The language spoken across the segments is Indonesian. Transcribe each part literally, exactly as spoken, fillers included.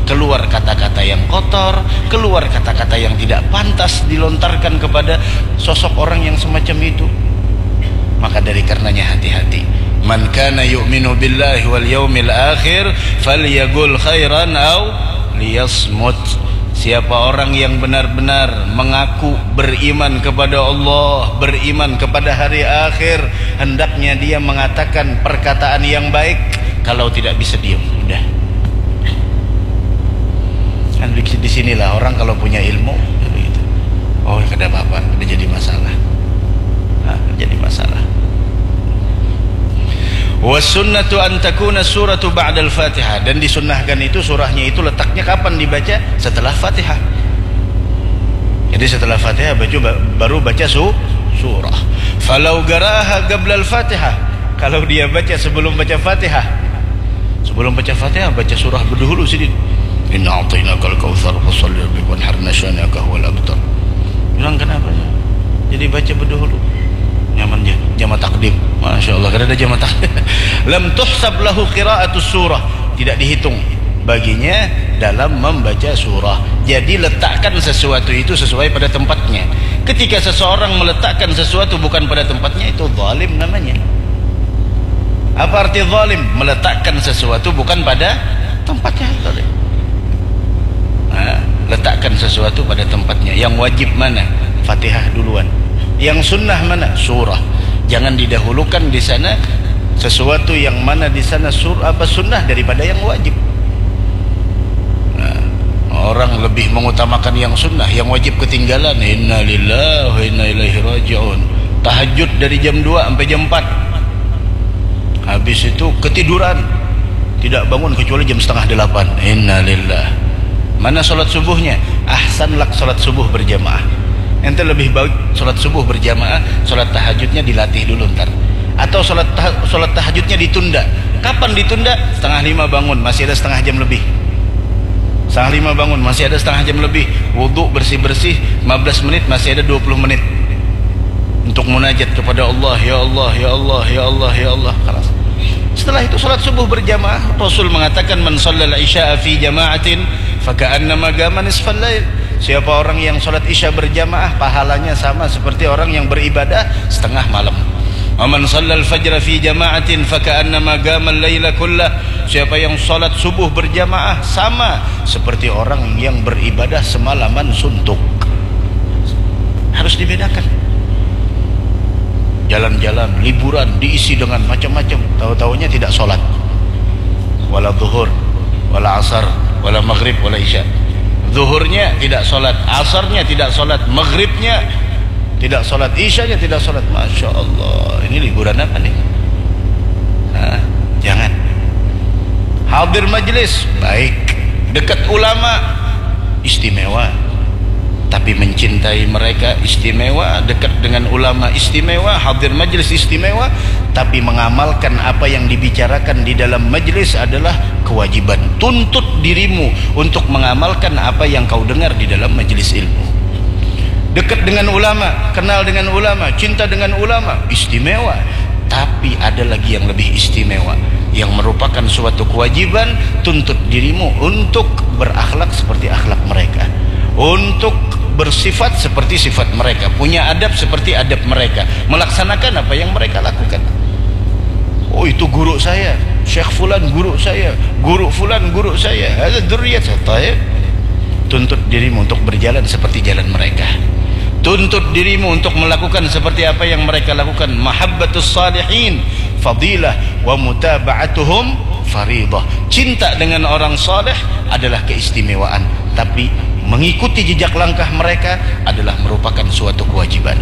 keluar kata-kata yang kotor, keluar kata-kata yang tidak pantas dilontarkan kepada sosok orang yang semacam itu. Maka dari karenanya hati-hati. Man kana yu'minu billahi wal yawmil akhir falyaqul khairan aw liyasmut. Siapa orang yang benar-benar mengaku beriman kepada Allah, beriman kepada hari akhir, hendaknya dia mengatakan perkataan yang baik. Kalau tidak bisa diam, udah. Kan di sinilah orang kalau punya ilmu gitu. Oh, ada apa-apa, ada jadi masalah. Nah, jadi masalah. Wasunnatu an takuna suratu ba'dal Fatihah, dan disunnahkan itu surahnya itu letaknya kapan dibaca? Setelah Fatihah. Jadi setelah Fatihah baca, baru baca su, surah. Falau garaha qablal Fatihah, kalau dia baca sebelum baca Fatihah, sebelum baca Fatihah baca surah berdahulu sedikit. Inna a'tainakal kautsar fasholli lirabbika wanhar nasyani'aka huwal abtar. Bilang kenapa? Jadi baca berdahulu. Nyamannya jama takdim, masya Allah. Karena ada jama takdim. Lam tuhsab lahu qira'atus surah, tidak dihitung baginya dalam membaca surah. Jadi letakkan sesuatu itu sesuai pada tempatnya. Ketika seseorang meletakkan sesuatu bukan pada tempatnya, itu zalim namanya. Apa arti zalim? Meletakkan sesuatu bukan pada tempatnya. Nah, letakkan sesuatu pada tempatnya. Yang wajib mana? Fatihah duluan. Yang sunnah mana? Surah. Jangan didahulukan di sana sesuatu yang mana di sana surah apa sunnah daripada yang wajib. Nah, orang lebih mengutamakan yang sunnah, yang wajib ketinggalan. Inna lillahi wa inna ilaihi raji'un. Tahajud dari jam dua sampai jam empat. Habis itu ketiduran, tidak bangun kecuali jam setengah delapan. Inna lillahi. Mana solat subuhnya? Ahsan lak solat subuh berjamaah. Ente lebih baik solat subuh berjamaah, solat tahajudnya dilatih dulu ntar. Atau solat, tah solat tahajudnya ditunda. Kapan ditunda? Setengah lima bangun, masih ada setengah jam lebih. Setengah lima bangun, masih ada setengah jam lebih. Wudhu bersih-bersih, lima belas menit, masih ada dua puluh menit untuk munajat kepada Allah. Ya Allah, ya Allah, ya Allah, ya Allah. Setelah itu solat subuh berjamaah. Rasul mengatakan, man shallal isya'a fi jama'atin faka'annama qama nisfal lail. Siapa orang yang sholat isya berjamaah, pahalanya sama seperti orang yang beribadah setengah malam. Aman shallal fajr fi jama'atin faka'annama qama al-laila kullah. Siapa yang sholat subuh berjamaah, sama seperti orang yang beribadah semalaman suntuk. Harus dibedakan. Jalan-jalan, liburan diisi dengan macam-macam, tahu-tahunya tidak sholat. Wala zuhur, wala asar, wala maghrib, wala isya. Zuhurnya tidak sholat, asarnya tidak sholat, maghribnya tidak sholat, isyanya tidak sholat. Masya Allah, ini liburan apa nih? Nah, jangan. Hadir majlis, baik. Dekat ulama, istimewa. Tapi mencintai mereka, istimewa. Dekat dengan ulama, istimewa. Hadir majlis, istimewa. Tapi mengamalkan apa yang dibicarakan di dalam majlis adalah kewajiban. Tuntut dirimu untuk mengamalkan apa yang kau dengar di dalam majlis ilmu. Dekat dengan ulama, kenal dengan ulama, cinta dengan ulama, istimewa. Tapi ada lagi yang lebih istimewa, yang merupakan suatu kewajiban. Tuntut dirimu untuk berakhlak seperti akhlak mereka, untuk bersifat seperti sifat mereka, punya adab seperti adab mereka, melaksanakan apa yang mereka lakukan. Oh, itu guru saya, Syekh Fulan guru saya, guru Fulan guru saya. Ada dzurriyyah saya. Tuntut dirimu untuk berjalan seperti jalan mereka. Tuntut dirimu untuk melakukan seperti apa yang mereka lakukan. Mahabbatus salihin fadilah wa mutaba'atuhum faridah. Cinta dengan orang saleh adalah keistimewaan, tapi mengikuti jejak langkah mereka adalah merupakan suatu kewajiban.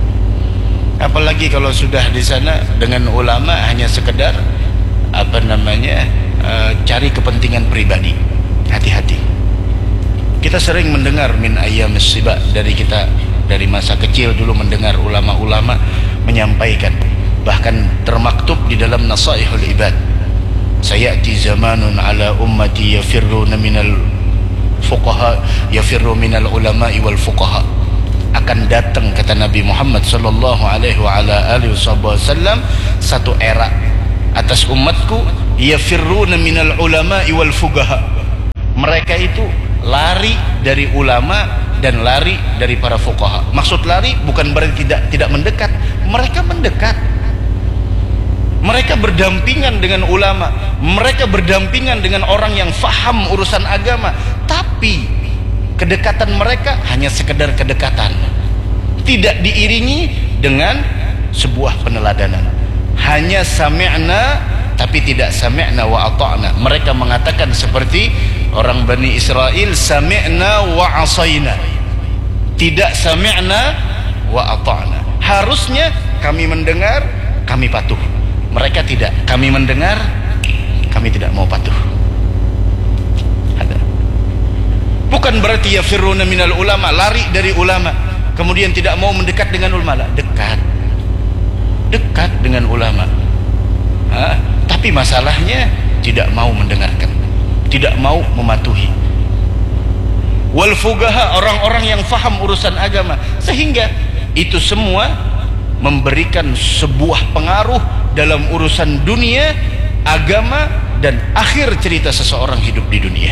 Apalagi kalau sudah di sana dengan ulama hanya sekedar apa namanya uh, cari kepentingan pribadi. Hati-hati. Kita sering mendengar min ayyamis siba, dari kita dari masa kecil dulu mendengar ulama-ulama menyampaikan, bahkan termaktub di dalam Nasaihul Ibad, sayati zamanun ala ummati yafirruna minal fuqaha yafirru minal ulama'i wal fuqaha. Akan datang, kata Nabi Muhammad sallallahu alaihi wa ala alihi wasallam, satu era atas umatku yafirruna minal ulama'i wal fuqaha, mereka itu lari dari ulama dan lari dari para fuqaha. Maksud lari bukan berarti tidak tidak mendekat, mereka mendekat. Mereka berdampingan dengan ulama, mereka berdampingan dengan orang yang faham urusan agama, tapi kedekatan mereka hanya sekedar kedekatan, tidak diiringi dengan sebuah peneladanan. Hanya sami'na tapi tidak sami'na wa ata'na. Mereka mengatakan seperti orang Bani Israel, sami'na wa asayna, tidak sami'na wa ata'na. Harusnya kami mendengar, kami patuh. Mereka tidak, kami mendengar, kami tidak mau patuh. Ada. Bukan berarti yafirruna minal ulama, lari dari ulama, kemudian tidak mau mendekat dengan ulama. Dekat, dekat dengan ulama, ha? Tapi masalahnya tidak mau mendengarkan, tidak mau mematuhi. Wal fugaha, orang-orang yang faham urusan agama, sehingga itu semua memberikan sebuah pengaruh dalam urusan dunia, agama, dan akhir cerita seseorang hidup di dunia.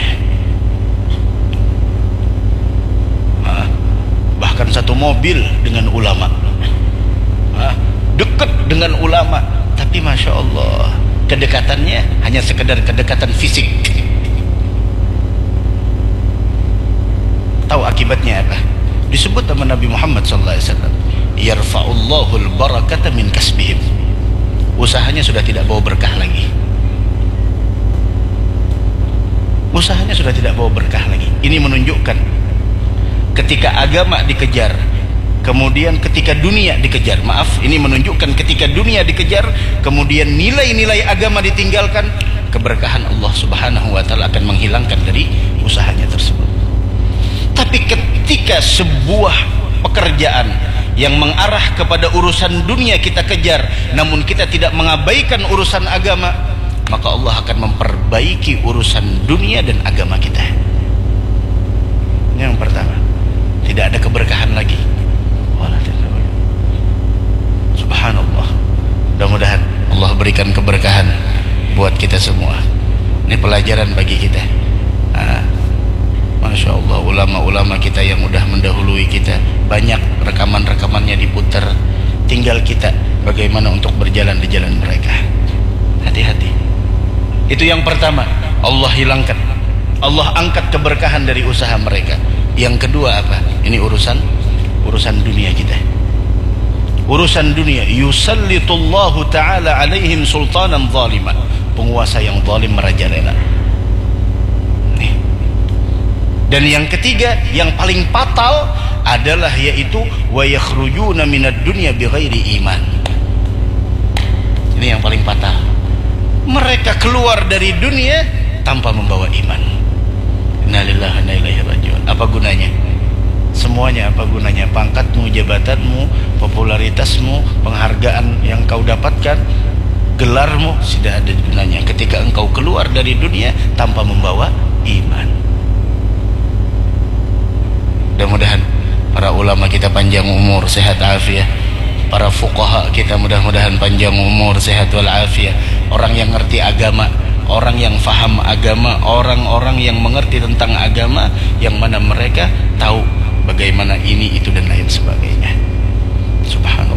Ha? Bahkan satu mobil dengan ulama, ha? Dekat dengan ulama, tapi masya Allah kedekatannya hanya sekedar kedekatan fisik. Tahu akibatnya apa? Disebut sama Nabi Muhammad sallallahu alaihi wasallam, yarfa'ullahu al-barakata min kasbihim. Usahanya sudah tidak bawa berkah lagi. Usahanya sudah tidak bawa berkah lagi. Ini menunjukkan ketika agama dikejar, kemudian ketika dunia dikejar, maaf, ini menunjukkan ketika dunia dikejar, kemudian nilai-nilai agama ditinggalkan, keberkahan Allah Subhanahu wa taala akan menghilangkan dari usahanya tersebut. Tapi ketika sebuah pekerjaan yang mengarah kepada urusan dunia kita kejar, namun kita tidak mengabaikan urusan agama, maka Allah akan memperbaiki urusan dunia dan agama kita. Ini yang pertama, tidak ada keberkahan lagi. Subhanallah. Mudah-mudahan Allah berikan keberkahan buat kita semua. Ini pelajaran bagi kita. Nah, Masya Allah, ulama-ulama kita yang udah mendahului kita, banyak rekaman-rekamannya diputar. Tinggal kita bagaimana untuk berjalan di jalan mereka. Hati-hati. Itu yang pertama, Allah hilangkan, Allah angkat keberkahan dari usaha mereka. Yang kedua apa? Ini urusan urusan dunia kita. Urusan dunia, yusallitullahu ta'ala alaihim sultanan zaliman, penguasa yang zalim merajalela. Dan yang ketiga, yang paling fatal adalah yaitu wa yakhrujuna minad dunya bighairi iman. Ini yang paling fatal. Mereka keluar dari dunia tanpa membawa iman. Innalillahi wa inna ilaihi raji'un. Apa gunanya? Semuanya apa gunanya? Pangkatmu, jabatanmu, popularitasmu, penghargaan yang kau dapatkan, gelarmu, tidak ada gunanya ketika engkau keluar dari dunia tanpa membawa iman. Mudah-mudahan para ulama kita panjang umur, sehat afiat. Para fuqaha kita mudah-mudahan panjang umur, sehat wal afiat. Orang yang ngerti agama, orang yang faham agama, orang-orang yang mengerti tentang agama, yang mana mereka tahu bagaimana ini, itu, dan lain sebagainya. Subhanallah.